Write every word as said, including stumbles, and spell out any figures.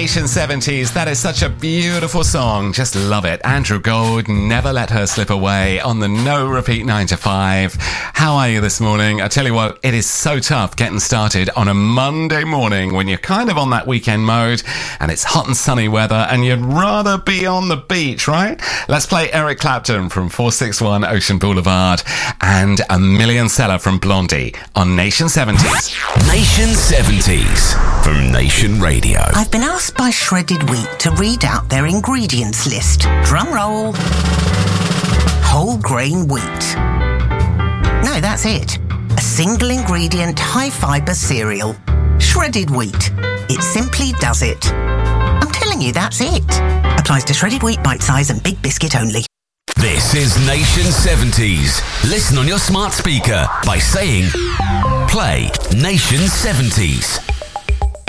Nation seventies. That is such a beautiful song. Just love it. Andrew Gold, Never Let Her Slip Away on the No Repeat nine to five. How are you this morning? I tell you what, it is so tough getting started on a Monday morning when you're kind of on that weekend mode and it's hot and sunny weather and you'd rather be on the beach, right? Let's play Eric Clapton from four sixty-one Ocean Boulevard and A Million Seller from Blondie on Nation seventies. Nation seventies from Nation Radio. I've been asked by Shredded Wheat to read out their ingredients list. Drum roll. Whole grain wheat. No, that's it. A single ingredient, high fibre cereal. Shredded wheat. It simply does it. I'm telling you, that's it. Applies to shredded wheat, bite size and big biscuit only. This is Nation seventies. Listen on your smart speaker by saying, play Nation seventies.